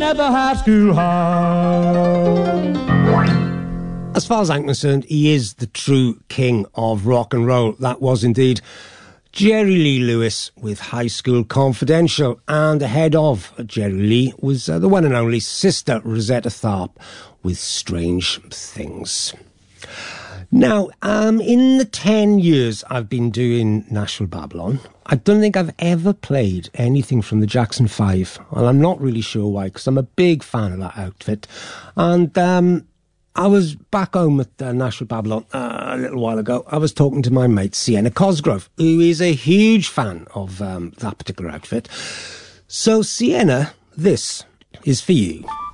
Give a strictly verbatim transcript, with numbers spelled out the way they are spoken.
at the high school hall. As far as I'm concerned, he is the true king of rock and roll. That was indeed Jerry Lee Lewis with High School Confidential, and ahead of Jerry Lee was uh, the one and only Sister Rosetta Tharpe with Strange Things. Now, um, in the ten years I've been doing Nashville Babylon, I don't think I've ever played anything from the Jackson five, and I'm not really sure why, because I'm a big fan of that outfit. And um, I was back home at uh, Nashville Babylon uh, a little while ago. I was talking to my mate Sienna Cosgrove, who is a huge fan of um, that particular outfit. So, Sienna, this is for you.